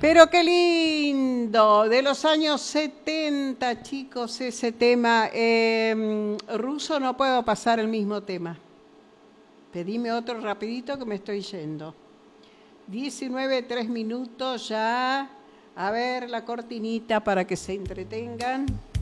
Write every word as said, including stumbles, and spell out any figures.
Pero qué lindo, de los años setenta, chicos, ese tema. Eh, ruso, no puedo pasar el mismo tema. Pedime otro rapidito que me estoy yendo. diecinueve, tres minutos ya. A ver la cortinita para que se entretengan.